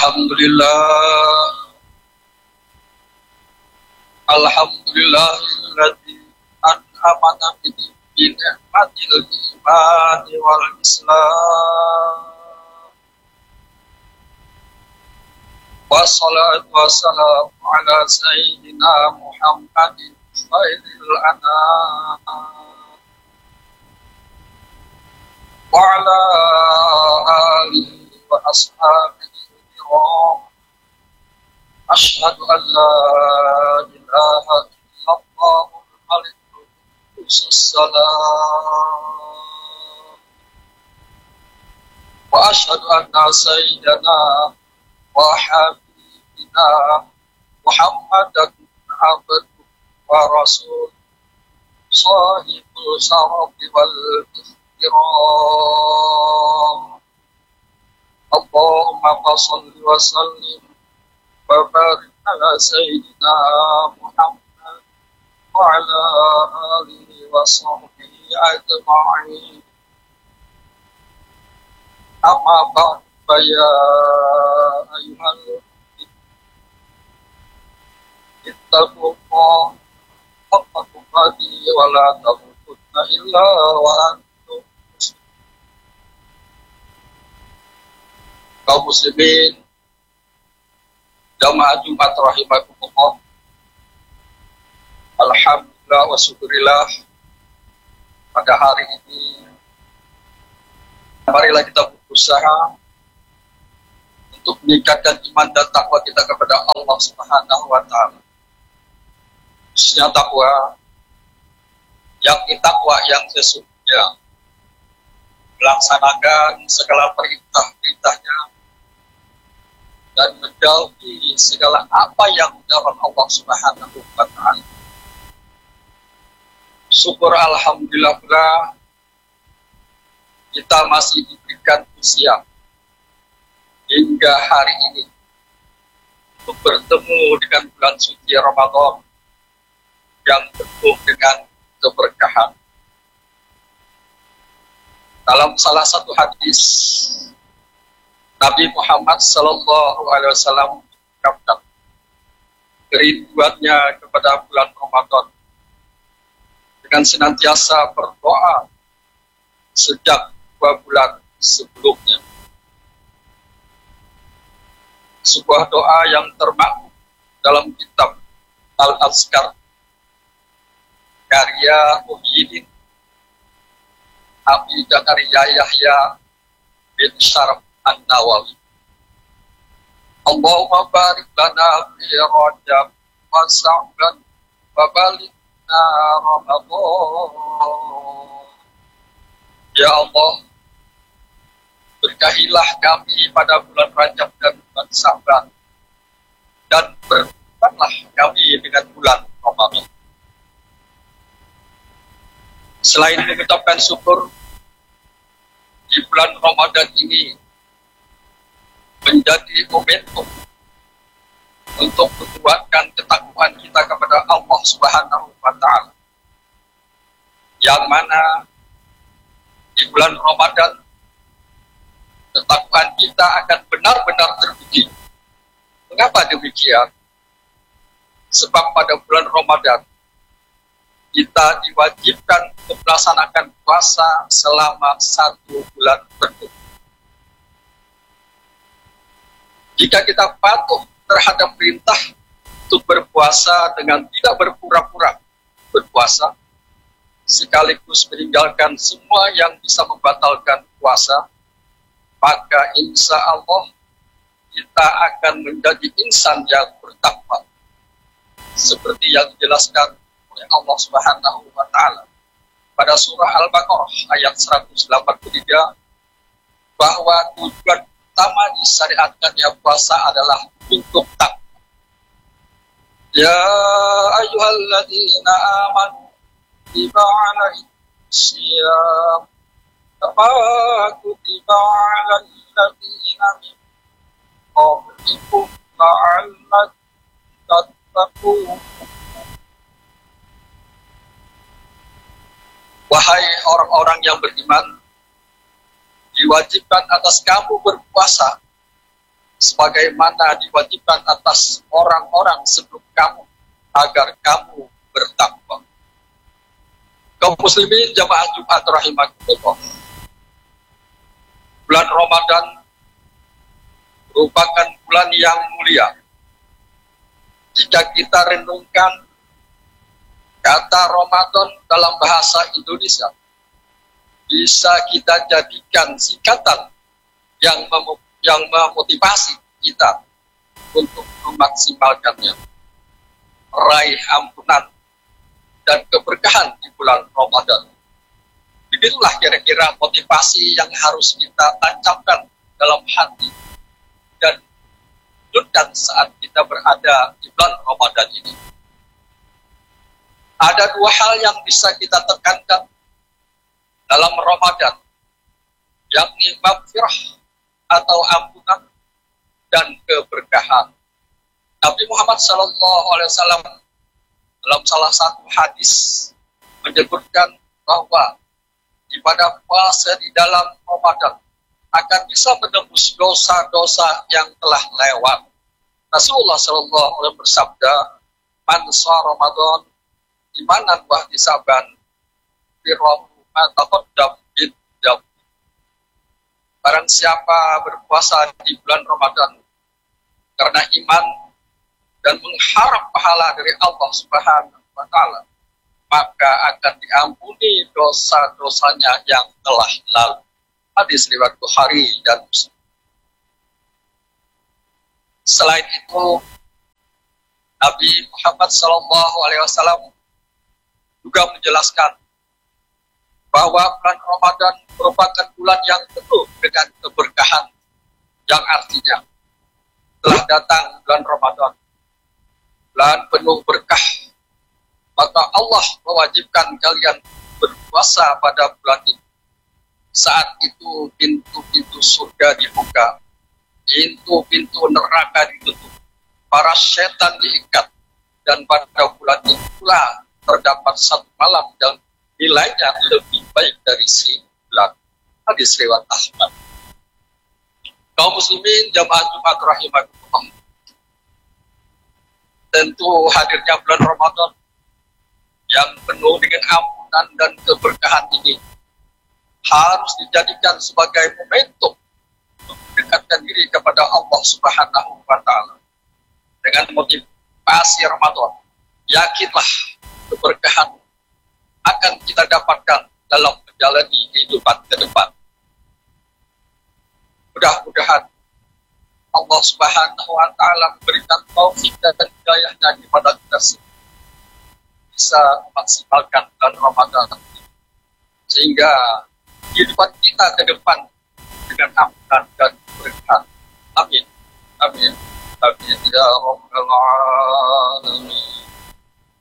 Alhamdulillah, alhamdulillahilladzi an'amana bi ni'matil imani wal islam. Wassalatu wassalamu ala sayyidina Muhammadin khairil anam wa ala alihi wa ashabihi kiram. Asyhadu an la ilaha illallahul malikul quddus salam wa asyhadu anna sayyidana wa habibina Muhammadan abduhu wa rasul sahibul syarafi wal ihtiram. Allahumma shalli wa sallim wa barik ala sayyidina Muhammad wa ala alihi wa sahbihi ajma'in. Amma ba'd, fa ya ayyuhal ittaqullah haqqa tuqatih wa la tamutunna illa wa antum muslimun. Kaum muslimin jamaah Jumat rahimakumullah, alhamdulillah wa syukurillah, pada hari ini marilah kita berusaha untuk meningkatkan iman dan takwa kita kepada Allah Subhanahu wa taala. Khususnya takwa, yakni takwa yang sesungguhnya melaksanakan segala perintah-perintahnya dan menjauhi segala apa yang dilarang Allah Subhanahu wa taala. Syukur alhamdulillah pula kita masih diberikan usia hingga hari ini untuk bertemu dengan bulan suci Ramadan yang penuh dengan keberkahan. Dalam salah satu hadis, Nabi Muhammad sallallahu alaihi wasallam mengatakan kerinduannya kepada bulan Ramadan dengan senantiasa berdoa sejak 2 bulan sebelumnya. Sebuah doa yang termaktub dalam kitab Al-Azkar karya Muhyiddin Abi Zakaria Yahya bin Syaraf An-Nawawi. Allahumma barik lana fi Rajab wa Sya'ban wa balighna Ramadan. Ya Allah, berkahilah kami pada bulan Rajab dan bulan Sya'ban, dan berkatlah kami dengan bulan Ramadan. Selain mengucapkan syukur, di bulan Ramadan ini menjadi momentum untuk menguatkan ketakwaan kita kepada Allah Subhanahu wa taala. Yang mana di bulan Ramadan ketakwaan kita akan benar-benar teruji. Mengapa demikian? Sebab pada bulan Ramadan kita diwajibkan untuk melaksanakan puasa selama 1 bulan penuh. Jika kita patuh terhadap perintah untuk berpuasa dengan tidak berpura-pura berpuasa, sekaligus meninggalkan semua yang bisa membatalkan puasa, maka insya Allah kita akan menjadi insan yang bertakwa. Seperti yang dijelaskan oleh Allah Subhanahu wa taala pada surah Al-Baqarah ayat 183, bahwa tujuan utama disyariatkannya puasa adalah untuk takwa. Ya ayyuhalladzina amanu kutiba alaikumus syiyam kama kutiba alal ladzina min qablikum la'allakum tattaqun. Wahai orang-orang yang beriman, diwajibkan atas kamu berpuasa sebagaimana diwajibkan atas orang-orang sebelum kamu agar kamu bertakwa. Kaum muslimin jamaah Jumat rahimakumullah. Bulan Ramadan merupakan bulan yang mulia. Jika kita renungkan kata Ramadan dalam bahasa Indonesia, bisa kita jadikan singkatan yang memotivasi kita untuk memaksimalkannya. Raih ampunan dan keberkahan di bulan Ramadan. Begitulah kira-kira motivasi yang harus kita tancapkan dalam hati dan wujudkan saat kita berada di bulan Ramadan ini. Ada dua hal yang bisa kita tekankan dalam Ramadan, yakni maghfirah atau ampunan dan keberkahan. Nabi Muhammad SAW dalam salah satu hadis menyebutkan bahwa ibadah puasa di dalam Ramadan akan bisa menembus dosa-dosa yang telah lewat. Rasulullah SAW bersabda, "Man shoma Ramadan imanan wa ihtisaban firrahu ma taqaddam bid-dam." Barang siapa berpuasa di bulan Ramadan karena iman dan mengharap pahala dari Allah Subhanahu wa taala, maka akan diampuni dosa-dosanya yang telah lalu. Hadis riwayat Bukhari dan Muslim. Selain itu, Nabi Muhammad SAW juga menjelaskan bahwa bulan Ramadan merupakan bulan yang penuh dengan keberkahan, yang artinya telah datang bulan Ramadan, bulan penuh berkah, maka Allah mewajibkan kalian berpuasa pada bulan ini. Saat itu pintu-pintu surga dibuka, pintu-pintu neraka ditutup, para setan diikat, dan pada bulan itulah terdapat satu malam yang nilainya lebih baik dari bulan. Hadis riwayat Ahmad. Kaum muslimin jamaah Jumat rahimakumullah. Tentu hadirnya bulan Ramadan yang penuh dengan ampunan dan keberkahan ini harus dijadikan sebagai momentum untuk mendekatkan diri kepada Allah Subhanahu wa taala. Dengan motivasi Ramadan, yakinlah keberkahan akan kita dapatkan dalam menjalani kehidupan ke depan. Mudah-mudahan Allah Subhanahu wa taala memberikan taufik dan hidayahnya kepada kita semua, bisa memaksimalkan bulan Ramadan sehingga kehidupan kita ke depan dengan ampunan dan berkah. Amin. Amin. Amin. Ya Rabbal Alamin.